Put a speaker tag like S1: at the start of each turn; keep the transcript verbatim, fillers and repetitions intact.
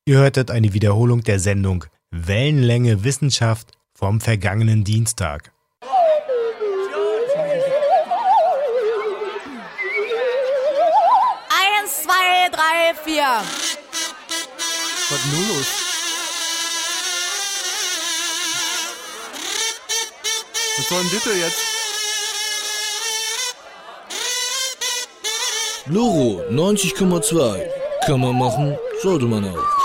S1: Ihr hörtet eine Wiederholung der Sendung Wellenlänge Wissenschaft vom vergangenen Dienstag.
S2: Eins, zwei, drei, vier.
S3: Was ist nun los? Was soll denn das jetzt?
S4: Loro neunzig Komma zwei. Kann man machen, sollte man auch.